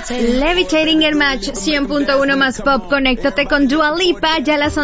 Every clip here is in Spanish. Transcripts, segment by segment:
Levitating el Match 100.1 más pop. Conéctate con Dua Lipa, ya a las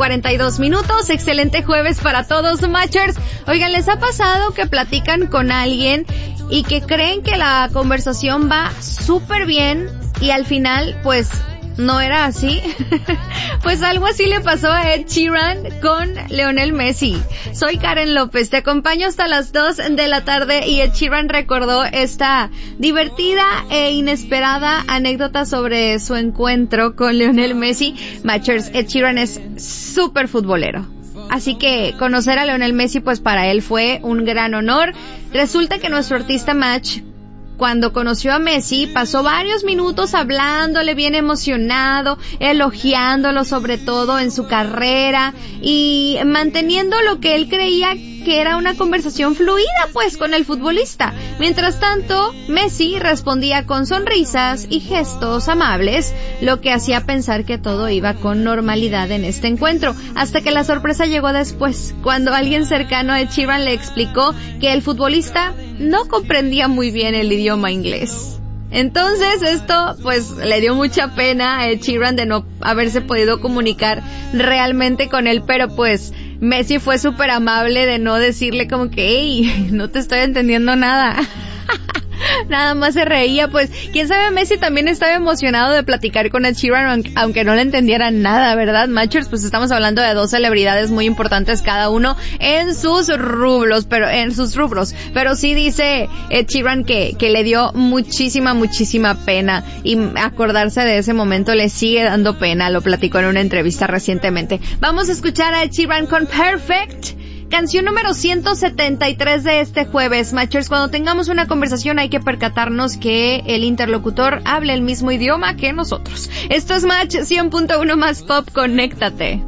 11:42. Excelente jueves para todos, Matchers. Oigan, ¿les ha pasado que platican con alguien y que creen que la conversación va súper bien y al final, pues, no era así? Pues algo así le pasó a Ed Sheeran con Lionel Messi. Soy Karen López, te acompaño hasta las 2 de la tarde y Ed Sheeran recordó esta divertida e inesperada anécdota sobre su encuentro con Lionel Messi. Matchers, Ed Sheeran es súper futbolero. Así que conocer a Lionel Messi, pues para él fue un gran honor. Resulta que nuestro artista Match, cuando conoció a Messi, pasó varios minutos hablándole bien emocionado, elogiándolo sobre todo en su carrera y manteniendo lo que él creía que era una conversación fluida pues con el futbolista. Mientras tanto, Messi respondía con sonrisas y gestos amables, lo que hacía pensar que todo iba con normalidad en este encuentro, hasta que la sorpresa llegó después, cuando alguien cercano a Ed Sheeran le explicó que el futbolista no comprendía muy bien el idioma inglés. Entonces esto pues le dio mucha pena a Ed Sheeran de no haberse podido comunicar realmente con él, pero pues Messi fue súper amable de no decirle como que, hey, no te estoy entendiendo nada. Nada más se reía, pues, quién sabe, Messi también estaba emocionado de platicar con Ed Sheeran, aunque no le entendiera nada, ¿verdad, Matchers? Pues estamos hablando de dos celebridades muy importantes cada uno en sus rubros, pero sí dice Ed Sheeran que le dio muchísima pena y acordarse de ese momento le sigue dando pena, lo platicó en una entrevista recientemente. Vamos a escuchar a Ed Sheeran con Perfect. Canción número 173 de este jueves. Matchers, cuando tengamos una conversación hay que percatarnos que el interlocutor hable el mismo idioma que nosotros. Esto es Match 100.1 más pop, conéctate.